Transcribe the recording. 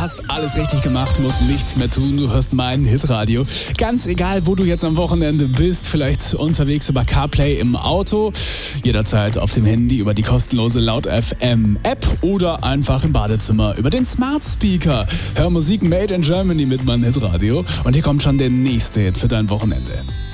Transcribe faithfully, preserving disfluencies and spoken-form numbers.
hast alles richtig gemacht, musst nichts mehr tun. Du hörst mein Hitradio. Ganz egal, wo du jetzt am Wochenende bist, vielleicht unterwegs über CarPlay im Auto, jederzeit auf dem Handy über die kostenlose Laut F M App oder einfach im Badezimmer über den Smart Speaker. Hör Musik Made in Germany mit mein Hitradio und hier kommt schon der nächste Hit für dein Wochenende.